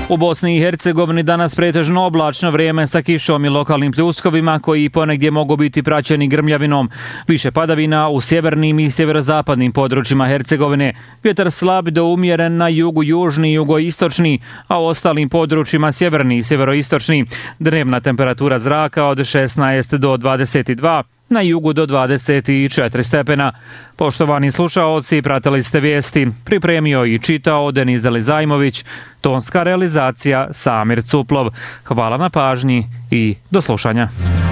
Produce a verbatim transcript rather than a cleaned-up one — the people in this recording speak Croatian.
U Bosni i Hercegovini danas pretežno oblačno vrijeme sa kišom i lokalnim pljuskovima koji ponegdje mogu biti praćeni grmljavinom. Više padavina u sjevernim i sjeverozapadnim područjima Hercegovine. Vjetar slab do umjeren na jugu južni i jugoistočni, a u ostalim područjima sjeverni i sjeveroistočni. Dnevna temperatura zraka od šesnaest do dvadeset dva, na jugu do dvadeset četiri stepena. Poštovani slušaoci, pratili ste vijesti. Pripremio i čitao Deniz Elizajmović, tonska realizacija Samir Cuplov. Hvala na pažnji i do slušanja.